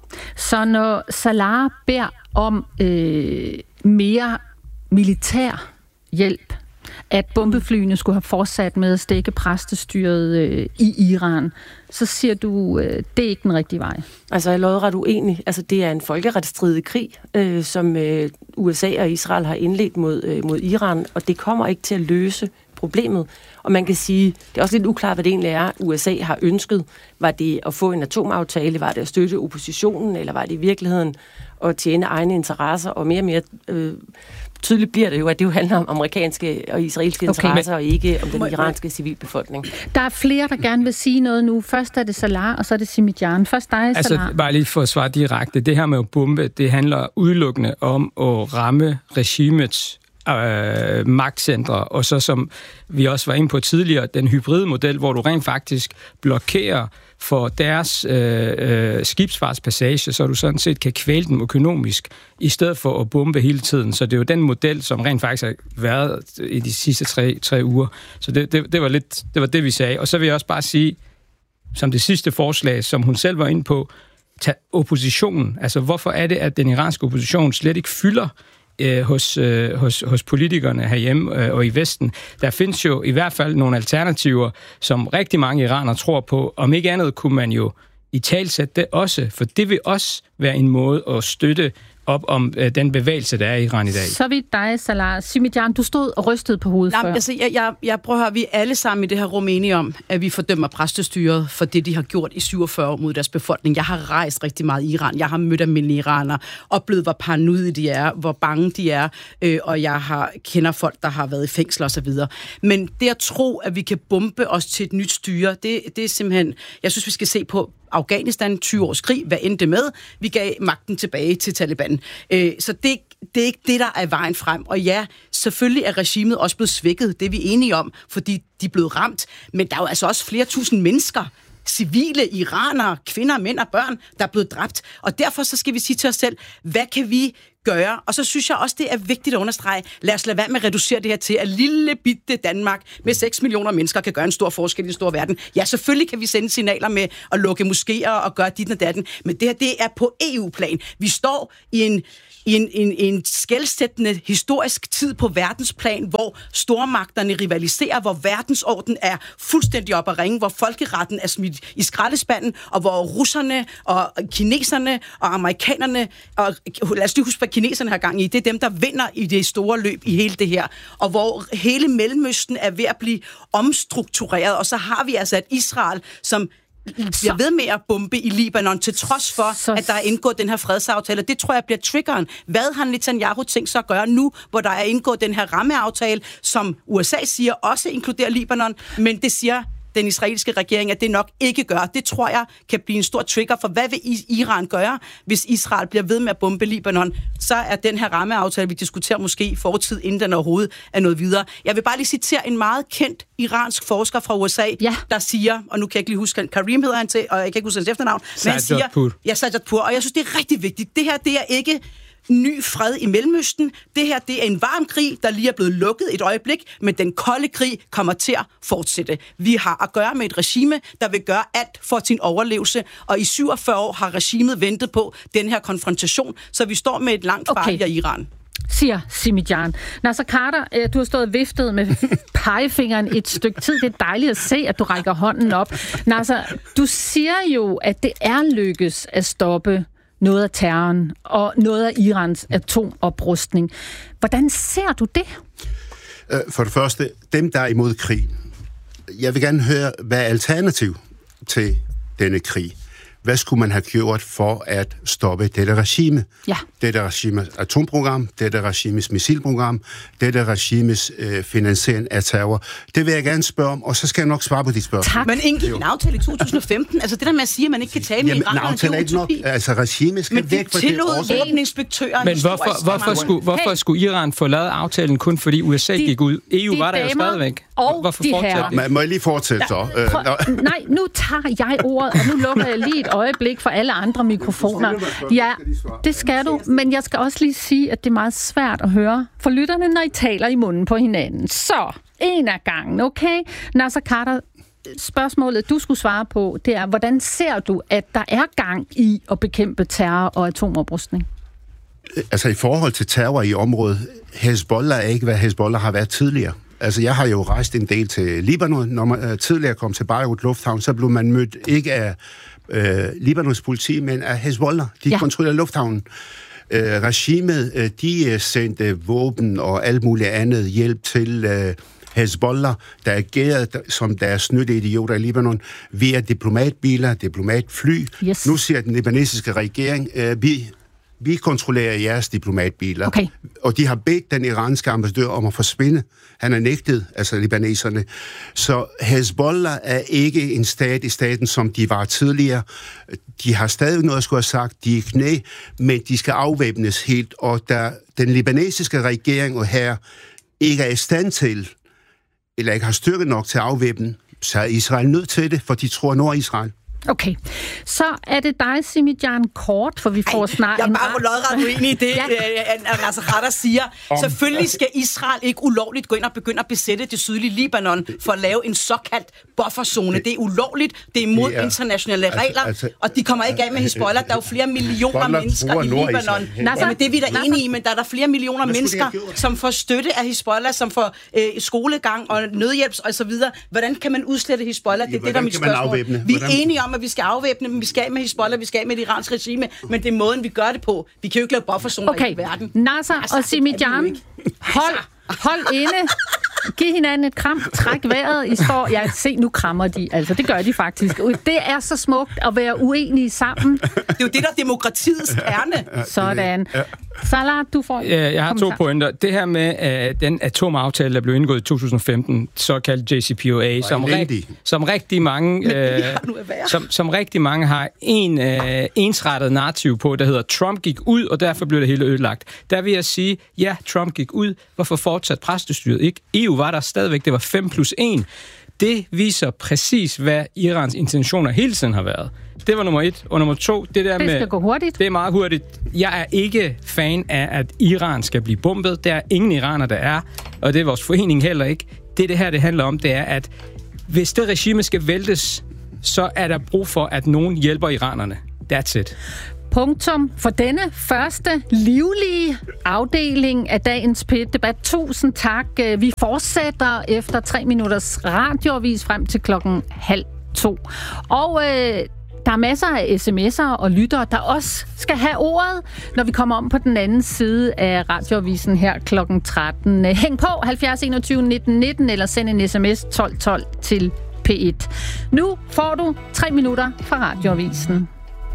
Speaker 2: Så når Salah beder om øh, mere militær hjælp, at bombeflyene skulle have fortsat med at stikke præstestyret øh, i Iran, så siger du, øh, det er ikke den rigtige vej.
Speaker 5: Altså, jeg er lodret uenig. Altså, det er en folkeretsstridig krig, øh, som øh, U S A og Israel har indledt mod, øh, mod Iran, og det kommer ikke til at løse problemet. Og man kan sige, det er også lidt uklart, hvad det egentlig er, U S A har ønsket. Var det at få en atomaftale? Var det at støtte oppositionen? Eller var det i virkeligheden at tjene egne interesser? Og mere og mere øh, tydeligt bliver det jo, at det jo handler om amerikanske og israelske okay, interesser, men... og ikke om den iranske civilbefolkning.
Speaker 2: Der er flere, der gerne vil sige noget nu. Først er det Salah, og så er det Simijan. Først dig, Salah.
Speaker 7: Altså, bare lige for at svare direkte. Det her med at bombe, det handler udelukkende om at ramme regimets Øh, magtcentre, og så som vi også var inde på tidligere, den hybride model, hvor du rent faktisk blokerer for deres øh, øh, skibsfartspassage, så du sådan set kan kvæle dem økonomisk, i stedet for at bombe hele tiden. Så det er jo den model, som rent faktisk har været i de sidste tre, tre uger. Så det, det, det, var lidt, det var det, vi sagde. Og så vil jeg også bare sige, som det sidste forslag, som hun selv var inde på, tag oppositionen. Altså, hvorfor er det, at den iranske opposition slet ikke fylder Hos, øh, hos, hos politikerne herhjemme øh, og i Vesten. Der findes jo i hvert fald nogle alternativer, som rigtig mange iranere tror på. Om ikke andet kunne man jo i talsætte det også, for det vil også være en måde at støtte op om øh, den bevægelse, der er i Iran i dag.
Speaker 2: Så vidt dig, Salah. Simijan, du stod og rystede på hovedet
Speaker 3: Jamen,
Speaker 2: før.
Speaker 3: Altså, jeg, jeg, jeg prøver at høre, vi er alle sammen i det her rum enige om, at vi fordømmer præstestyret for det, de har gjort i syvogfyrre år mod deres befolkning. Jeg har rejst rigtig meget i Iran. Jeg har mødt almindelige iranere, oplevet, hvor paranoide de er, hvor bange de er, øh, og jeg har kender folk, der har været i fængsel og så videre. Men det at tro, at vi kan bombe os til et nyt styre, det, det er simpelthen... Jeg synes, vi skal se på Afghanistan, tyve års krig, hvad endte det med? Vi gav magten tilbage til Taliban. Øh, så det, det er ikke det, der er vejen frem. Og ja, selvfølgelig er regimet også blevet svækket, det er vi enige om, fordi de er blevet ramt. Men der er jo altså også flere tusind mennesker, civile iranere, kvinder, mænd og børn, der er blevet dræbt. Og derfor så skal vi sige til os selv, hvad kan vi gøre? Og så synes jeg også, det er vigtigt at understrege, lad os lade være med at reducere det her til, at lille bitte Danmark med seks millioner mennesker kan gøre en stor forskel i den store verden. Ja, selvfølgelig kan vi sende signaler med at lukke moskéer og gøre dit og datten, men det her, det er på E U-plan. Vi står i en i en, en, en skelsættende historisk tid på verdensplan, hvor stormagterne rivaliserer, hvor verdensorden er fuldstændig op at ringe, hvor folkeretten er smidt i skraldespanden, og hvor russerne og kineserne og amerikanerne, og lad os lige huske, hvad kineserne har gang i, det er dem, der vinder i det store løb i hele det her, og hvor hele Mellemøsten er ved at blive omstruktureret, og så har vi altså et Israel, som bliver ved med at bombe i Libanon, til trods for, så... at der er indgået den her fredsaftale. Det tror jeg bliver triggeren. Hvad har Netanyahu tænkt sig at gøre nu, hvor der er indgået den her rammeaftale, som U S A siger også inkluderer Libanon, men det siger den israelske regering, at det nok ikke gør. Det tror jeg kan blive en stor trigger, for hvad vil Iran gøre, hvis Israel bliver ved med at bombe Libanon? Så er den her rammeaftale, vi diskuterer måske i fortid, inden den overhovedet er noget videre. Jeg vil bare lige citere en meget kendt iransk forsker fra U S A, ja. der siger, og nu kan jeg ikke lige huske, Karim hedder han til, og jeg kan ikke huske hans efternavn, men han siger, ja, Sajjadpur, og jeg synes, det er rigtig vigtigt. Det her, det er ikke ny fred i Mellemøsten. Det her, det er en varm krig, der lige er blevet lukket et øjeblik, men den kolde krig kommer til at fortsætte. Vi har at gøre med et regime, der vil gøre alt for sin overlevelse, og i syvogfyrre år har regimet ventet på den her konfrontation, så vi står med et langt farligt okay. Iran.
Speaker 2: Siger Simijan. Nasser Khader, du har stået viftet med pegefingeren et stykke tid. Det er dejligt at se, at du rækker hånden op. Nasser, du siger jo, at det er lykkes at stoppe noget af terroren og noget af Irans atomoprustning. Hvordan ser du det?
Speaker 6: For det første, dem, der er imod krig. Jeg vil gerne høre, hvad er alternativ til denne krig? Hvad skulle man have gjort for at stoppe dette regime? Ja. Dette regimes atomprogram, dette regimes missilprogram, dette regimes øh, finansiering af terror. Det vil jeg gerne spørge om, og så skal jeg nok svare på de spørgsmål.
Speaker 3: Tak. Men indgik en aftale i to tusind og femten? Altså det der med at sige, at man ikke kan tale med Iran, det er ikke nok.
Speaker 6: Altså regimet skal
Speaker 3: men
Speaker 6: væk fra det.
Speaker 3: Men det tillod våbeninspektører.
Speaker 7: Men hvorfor, hvorfor, skulle, hvorfor hey. skulle Iran få lavet aftalen kun fordi U S A de, gik ud? E U de var der jo stadigvæk.
Speaker 2: Hvorfor fortsætte
Speaker 6: det? Må jeg lige fortsætte så?
Speaker 2: Prøv, nej, nu tager jeg ordet, og nu lukker jeg lige et øjeblik for alle andre mikrofoner. Ja, det skal du, men jeg skal også lige sige, at det er meget svært at høre for lytterne, når I taler i munden på hinanden. Så, en af gangen, okay? Nasser Khader, spørgsmålet, du skulle svare på, det er, hvordan ser du, at der er gang i at bekæmpe terror og atomoprustning?
Speaker 6: Altså i forhold til terror i området, Hezbollah er ikke, hvad Hezbollah har været tidligere. Altså, jeg har jo rejst en del til Libanon. Når man uh, tidligere kom til Beirut Lufthavn, så blev man mødt ikke af uh, Libanons politi, men af Hezbollah. De ja. kontrollerer lufthavnen. Uh, regimet, uh, de sendte våben og alt muligt andet hjælp til uh, Hezbollah, der agerede som deres nytteidioter i Libanon, via diplomatbiler, diplomatfly. Yes. Nu siger den libanesiske regering, uh, vi... Vi kontrollerer jeres diplomatbiler. Okay. Og de har bedt den iranske ambassadør om at forsvinde. Han er nægtet, altså libaneserne. Så Hezbollah er ikke en stat i staten, som de var tidligere. De har stadig noget at skulle have sagt. De er i knæ, men de skal afvæbnes helt. Og da den libanesiske regering og her ikke er i stand til, eller ikke har styrke nok til at afvæbne, så er Israel nødt til det, for de tror Nord-Israel.
Speaker 2: Okay, så er det dig, Simijan, kort, for vi får Ej, snart...
Speaker 3: Jeg er bare lodret uenig i det, ja. Nasser Khader siger. Om. Selvfølgelig skal Israel ikke ulovligt gå ind og begynde at besætte det sydlige Libanon for at lave en såkaldt bufferzone. Det er ulovligt, det er imod det er, internationale altså, regler, altså, og de kommer ikke af med Hezbollah. Der er jo flere millioner mennesker i Libanon. Nasser, det er vi da enige i, men der er der flere millioner mennesker, som får støtte af Hezbollah, som får øh, skolegang og nødhjælp og så videre. Hvordan kan man udslette Hezbollah? Det er det, der er mit spørgsmål. Vi er enige om, at vi skal afvæbne dem, vi skal med Hezbollah, vi skal med det iranske regime, men det er måden, vi gør det på. Vi kan jo ikke lave bufferzoner okay. i verden.
Speaker 2: Nasser altså, og Simijan, hold, hold inde. Giv hinanden et kram, træk vejret, I står... Ja, se, nu krammer de. Altså, det gør de faktisk. Det er så smukt at være uenige sammen.
Speaker 3: Det er jo det, der er demokratiets kerne.
Speaker 2: Sådan. Salah, du får...
Speaker 7: Ja, jeg har to pointer. Det her med uh, den atomaftale, der blev indgået i to tusind og femten, såkaldt J C P O A, som, rigt, som rigtig mange uh, som, som rigtig mange har en uh, ensrettet narrativ på, der hedder Trump gik ud, og derfor blev det hele ødelagt. Der vil jeg sige, ja, Trump gik ud. Hvorfor fortsat præstestyret ikke? E U var der stadigvæk. Det var fem plus en. det viser præcis, hvad Irans intentioner hele tiden har været. Det var nummer et. Og nummer to, det der
Speaker 2: det
Speaker 7: med...
Speaker 2: skal gå hurtigt.
Speaker 7: Det er meget hurtigt. Jeg er ikke fan af, at Iran skal blive bombet. Der er ingen iraner, der er. Og det er vores forening heller ikke. Det, det her det handler om, det er, at hvis det regime skal væltes, så er der brug for, at nogen hjælper iranerne. That's it.
Speaker 2: Punktum for denne første livlige afdeling af dagens P et-debat. Tusind tak. Vi fortsætter efter tre minutters radioavis frem til klokken halv to. Og øh, der er masser af sms'er og lyttere, der også skal have ordet, når vi kommer om på den anden side af radioavisen her klokken tretten. Hæng på halvfjerds enogtyve nitten nitten eller send en sms tolv tolv til P et. Nu får du tre minutter fra radioavisen.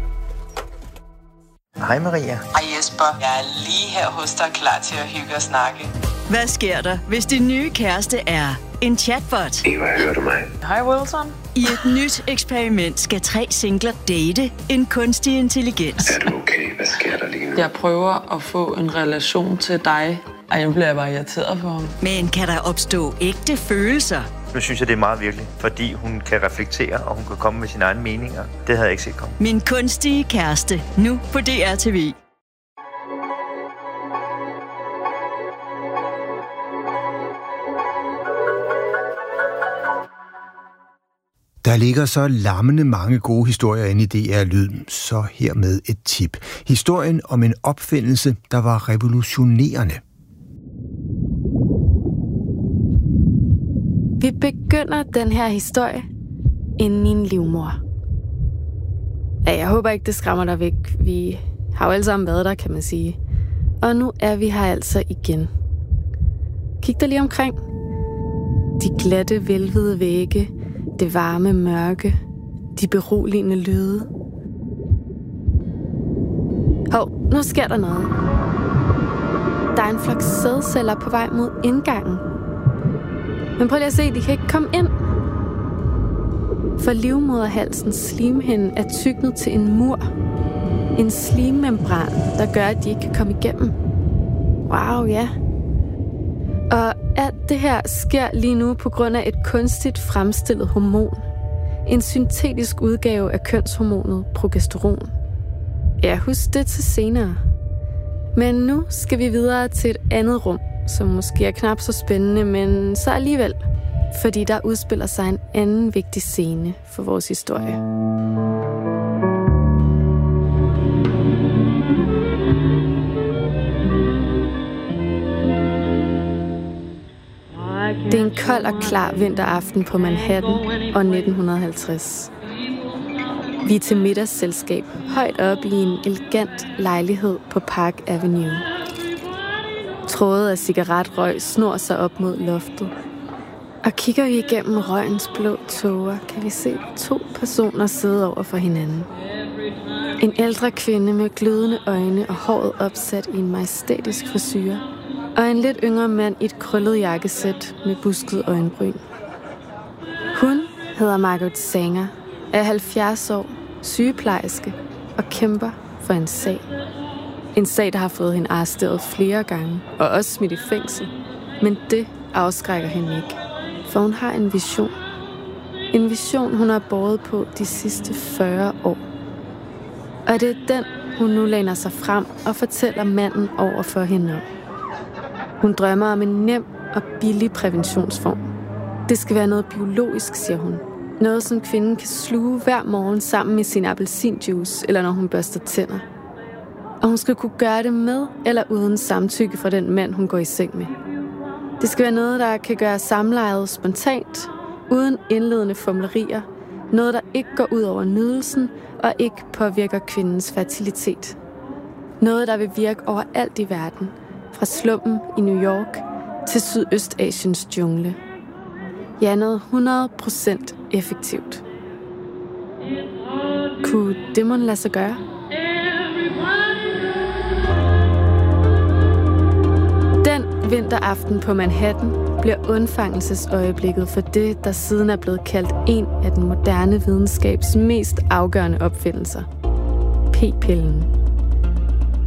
Speaker 8: Hej Maria.
Speaker 9: Hej Jesper. Jeg er lige her hos dig, klar til at hygge og snakke.
Speaker 10: Hvad sker der, hvis din nye kæreste er en chatbot?
Speaker 8: Eva, hører du mig?
Speaker 9: Hej Wilson.
Speaker 10: I et nyt eksperiment skal tre singler date en kunstig intelligens.
Speaker 8: Er du okay? Hvad sker der lige nu?
Speaker 9: Jeg prøver at få en relation til dig. Ej, nu bliver jeg bare irriteret på ham.
Speaker 10: Men kan der opstå ægte følelser?
Speaker 8: Nu synes jeg, det er meget virkelig, fordi hun kan reflektere, og hun kan komme med sine egne meninger. Det havde jeg ikke set komme.
Speaker 10: Min kunstige kæreste, nu på D R T V.
Speaker 11: Der ligger så lammende mange gode historier inde i D R Lyd, så hermed et tip. Historien om en opfindelse, der var revolutionerende.
Speaker 12: Vi begynder den her historie inde i en livmor. Ja, jeg håber ikke, det skræmmer dig væk. Vi har jo alle sammen været der, kan man sige. Og nu er vi her altså igen. Kig dig lige omkring. De glatte, velvede vægge, det varme mørke, de beroligende lyde. Hov, nu sker der noget. Der er en flok sædceller på vej mod indgangen. Men prøv lige at se, de kan ikke komme ind. For livmoderhalsens slimhinde er tyknet til en mur. En slimmembran, der gør, at de ikke kan komme igennem. Wow, ja. Og alt det her sker lige nu på grund af et kunstigt fremstillet hormon. En syntetisk udgave af kønshormonet progesteron. Ja, husk det til senere. Men nu skal vi videre til et andet rum, som måske er knap så spændende, men så alligevel. Fordi der udspiller sig en anden vigtig scene for vores historie. Det er en kold og klar vinteraften på Manhattan år nitten halvtreds. Vi er til middagsselskab højt oppe i en elegant lejlighed på Park Avenue. Tråde af cigaretrøg snor sig op mod loftet. Og kigger vi igennem røgens blå tåger, kan vi se to personer sidde over for hinanden. En ældre kvinde med glødende øjne og håret opsat i en majestætisk frisyre. Og en lidt yngre mand i et krøllet jakkesæt med busket øjenbryn. Hun hedder Margaret Sanger, er halvfjerds år, sygeplejerske og kæmper for en sag. En sag, der har fået hende arresteret flere gange og også smidt i fængsel. Men det afskrækker hende ikke, for hun har en vision. En vision, hun har båret på de sidste fyrre år. Og det er den, hun nu læner sig frem og fortæller manden over for hende om. Hun drømmer om en nem og billig præventionsform. Det skal være noget biologisk, siger hun. Noget, som kvinden kan sluge hver morgen sammen med sin appelsinjuice, eller når hun børster tænder. Og hun skal kunne gøre det med eller uden samtykke fra den mand, hun går i seng med. Det skal være noget, der kan gøre samlejet spontant, uden indledende formulerier. Noget, der ikke går ud over nydelsen og ikke påvirker kvindens fertilitet. Noget, der vil virke overalt i verden. Fra slummen i New York til Sydøstasiens jungle. Ja, noget hundrede procent effektivt. Kunne det mon lade sig gøre? Den vinteraften på Manhattan bliver undfangelsesøjeblikket for det, der siden er blevet kaldt en af den moderne videnskabs mest afgørende opfindelser. P-pillen.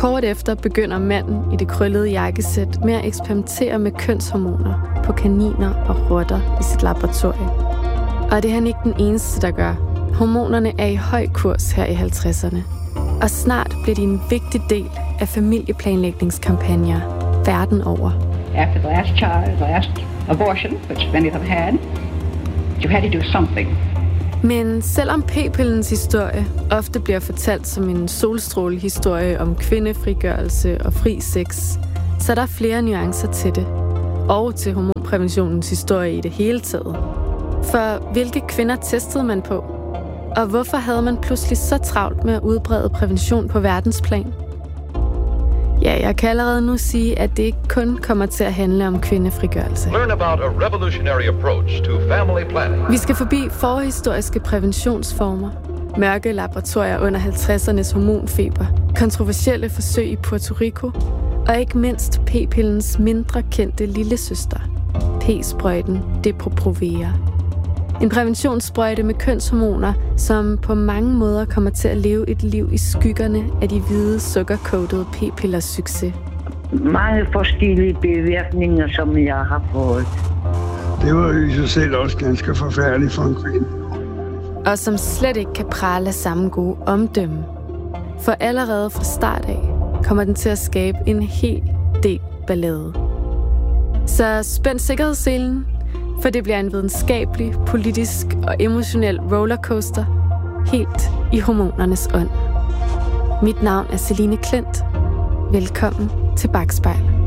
Speaker 12: Kort efter begynder manden i det krøllede jakkesæt med at eksperimentere med kønshormoner på kaniner og rotter i sit laboratorie. Og det er han ikke den eneste, der gør. Hormonerne er i høj kurs her i halvtredserne. Og snart bliver de en vigtig del af familieplanlægningskampagner verden over.
Speaker 13: After the last child, the last abortion, which many have had, you had to do something.
Speaker 12: Men selvom p-pillens historie ofte bliver fortalt som en solstrålehistorie om kvindefrigørelse og fri sex, så er der flere nuancer til det. Og til hormonpræventionens historie i det hele taget. For hvilke kvinder testede man på? Og hvorfor havde man pludselig så travlt med at udbrede prævention på verdensplan? Ja, jeg kan allerede nu sige, at det ikke kun kommer til at handle om kvindefrigørelse.
Speaker 14: Learn about a revolutionary approach to family planning.
Speaker 12: Vi skal forbi forhistoriske præventionsformer, mørke laboratorier under halvtredsernes hormonfeber, kontroversielle forsøg i Puerto Rico, og ikke mindst p-pillens mindre kendte lillesøster, p-sprøjten Depo-Provera. En præventionssprøjte med kønshormoner, som på mange måder kommer til at leve et liv i skyggerne af de hvide, sukkercoatede p-pillers succes.
Speaker 15: Mange forskellige bivirkninger, som jeg har fået.
Speaker 16: Det var jo i sig selv også ganske forfærdeligt for en kvinde.
Speaker 12: Og som slet ikke kan prale af samme gode omdømme. For allerede fra start af kommer den til at skabe en hel del ballade. Så spænd sikkerhedsselen, for det bliver en videnskabelig, politisk og emotionel rollercoaster helt i hormonernes ånd. Mit navn er Celine Klint. Velkommen til Bakspejl.